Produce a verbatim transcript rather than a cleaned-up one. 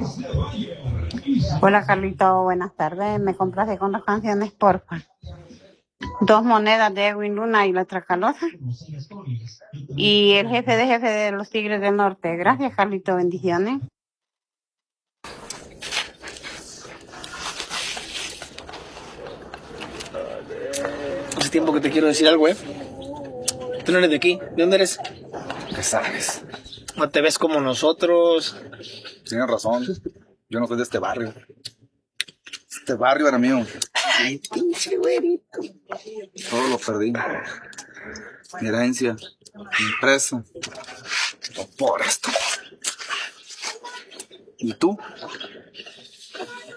Hola Carlito, buenas tardes. ¿Me complace con las canciones, porfa? Dos monedas de Edwin Luna y la Tracalosa. Y el jefe de jefe de los Tigres del Norte. Gracias, Carlito. Bendiciones. Hace tiempo que te quiero decir algo, ¿eh? Tú no eres de aquí. ¿De dónde eres? ¿Qué sabes? No te ves como nosotros. Tienes razón. Yo no soy de este barrio. Este barrio era mío. Ay, pinche güerito. Todo lo perdí. Mi herencia, mi empresa. Todo por esto. ¿Y tú?